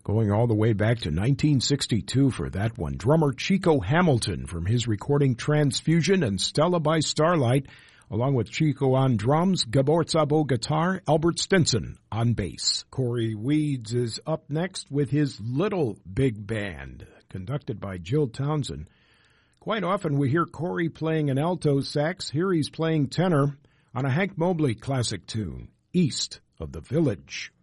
Going all the way back to 1962 for that one. Drummer Chico Hamilton from his recording Transfusion and Stella by Starlight, along with Chico on drums, Gabor Szabo guitar, Albert Stinson on bass. Corey Weeds is up next with his Little Big Band, conducted by Jill Townsend. Quite often we hear Corey playing an alto sax. Here he's playing tenor on a Hank Mobley classic tune, East of the Village.